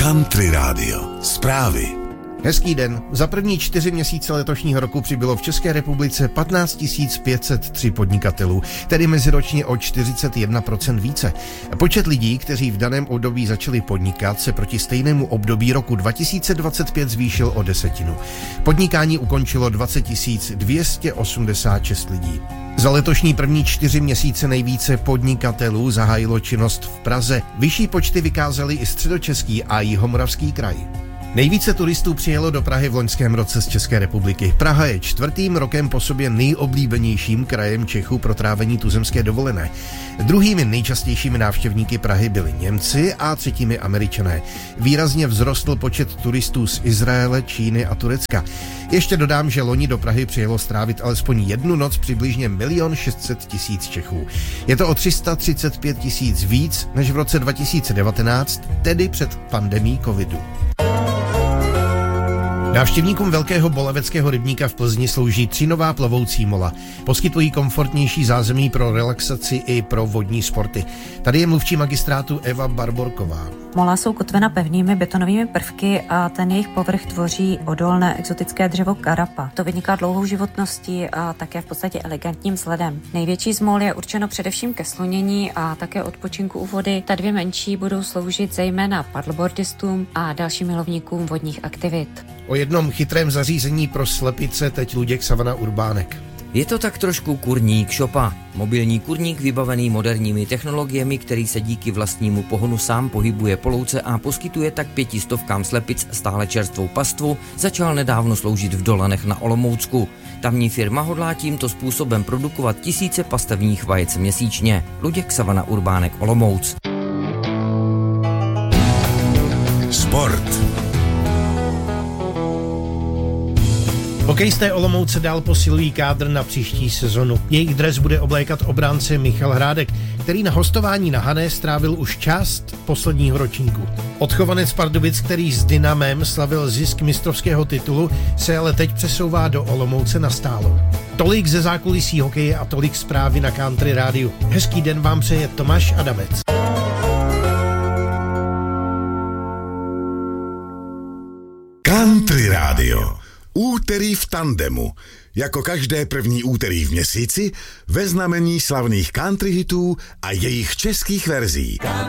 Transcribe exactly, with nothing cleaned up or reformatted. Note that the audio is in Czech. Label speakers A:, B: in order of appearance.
A: Country Radio. Zprávy.
B: Hezký den. Za první čtyři měsíce letošního roku přibylo v České republice patnáct tisíc pět set tři podnikatelů, tedy meziročně o čtyřicet jedna procent více. Počet lidí, kteří v daném období začali podnikat, se proti stejnému období roku dva tisíce dvacet pět zvýšil o desetinu. Podnikání ukončilo dvacet tisíc dvě stě osmdesát šest lidí. Za letošní první čtyři měsíce nejvíce podnikatelů zahájilo činnost v Praze. Vyšší počty vykázali i Středočeský a Jihomoravský kraj. Nejvíce turistů přijelo do Prahy v loňském roce z České republiky. Praha je čtvrtým rokem po sobě nejoblíbenějším krajem Čechů pro trávení tuzemské dovolené. Druhými nejčastějšími návštěvníky Prahy byli Němci a třetími Američané. Výrazně vzrostl počet turistů z Izraele, Číny a Turecka. Ještě dodám, že loni do Prahy přijelo strávit alespoň jednu noc přibližně milion šest set tisíc Čechů. Je to o tři sta třicet pět tisíc víc než v roce dva tisíce devatenáct, tedy před pandemií covidu. Návštěvníkům Velkého Boleveckého rybníka v Plzni slouží tři nová plovoucí mola. Poskytují komfortnější zázemí pro relaxaci i pro vodní sporty. Tady je mluvčí magistrátu Eva Barborková.
C: Mola jsou kotvena pevnými betonovými prvky a ten jejich povrch tvoří odolné exotické dřevo karapa. To vyniká dlouhou životností a také v podstatě elegantním vzhledem. Největší z mol je určeno především ke slunění a také odpočinku u vody. Ta dvě menší budou sloužit zejména paddleboardistům a dalším milovníkům vodních aktivit.
B: O jednom chytrém zařízení pro slepice teď Luděk Savana Urbánek.
D: Je to tak trošku kurník šopa. Mobilní kurník vybavený moderními technologiemi, který se díky vlastnímu pohonu sám pohybuje po louce a poskytuje tak pětistovkám slepic stále čerstvou pastvu, začal nedávno sloužit v Dolanech na Olomoucku. Tamní firma hodlá tímto způsobem produkovat tisíce pastevních vajec měsíčně. Luděk Savana Urbánek, Olomouc.
A: Sport.
B: Hokejisté Olomouce dál posilují kádr na příští sezonu. Jejich dres bude oblékat obránce Michal Hrádek, který na hostování na Hané strávil už část posledního ročníku. Odchovanec Pardubic, který s Dynamem slavil zisk mistrovského titulu, se ale teď přesouvá do Olomouce nastálo. Tolik ze zákulisí hokeje a tolik zprávy na Country Rádiu. Hezký den vám přeje Tomáš Adamec.
A: Country Radio. Úterý v tandemu. Jako každé první úterý v měsíci ve znamení slavných country hitů a jejich českých verzí.